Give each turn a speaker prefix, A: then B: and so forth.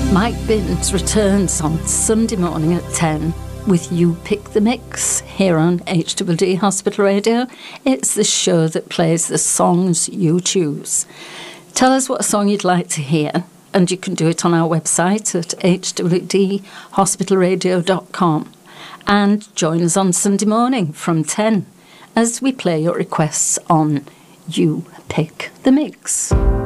A: Mike Binns returns on Sunday morning at 10 with You Pick the Mix here on HWD Hospital Radio. It's the show that plays the songs you choose. Tell us what song you'd like to hear, and you can do it on our website at hwdhospitalradio.com. And join us on Sunday morning from 10 as we play your requests on You Pick the Mix.